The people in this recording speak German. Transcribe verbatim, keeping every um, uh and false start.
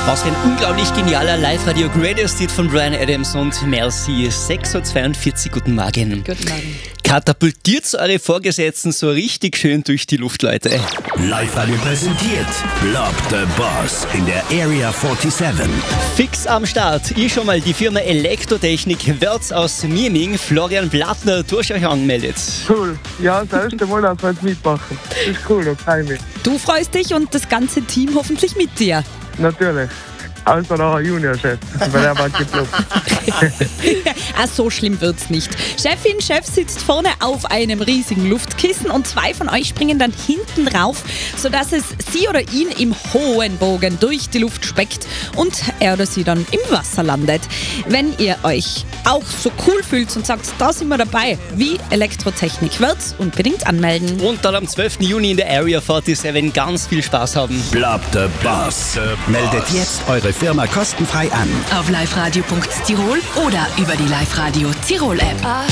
Was ein unglaublich genialer Live-Radio Greatest Hit von Bryan Adams und Merci. sechs Uhr zweiundvierzig, guten Morgen. Guten Morgen. Katapultiert eure Vorgesetzten so richtig schön durch die Luft, Leute. Live-Radio präsentiert Block the Boss in der Area siebenundvierzig. Fix am Start. Ich schon mal die Firma Elektrotechnik Wörz aus Mieming. Florian Blattner durch euch angemeldet. Cool. Ja, das erste Mal, dass wir jetzt mitmachen. Das ist cool, da freue ich mich. Du freust dich und das ganze Team hoffentlich mit dir. Natürlich. Außer der Juniorchef, weil der war geblockt. Ah, so schlimm wird's nicht. Chefin, Chef sitzt vorne auf einem riesigen Luftkissen und zwei von euch springen dann hinten rauf, sodass es sie oder ihn im hohen Bogen durch die Luft speckt und er oder sie dann im Wasser landet. Wenn ihr euch auch so cool fühlt und sagt, da sind wir dabei, wie Elektrotechnik wird's, unbedingt anmelden. Und dann am zwölften Juni in der Area siebenundvierzig ganz viel Spaß haben. Block the Boss. Meldet jetzt eure Firma kostenfrei an. Auf liveradio punkt tirol oder über die Live-Radio Tirol-App.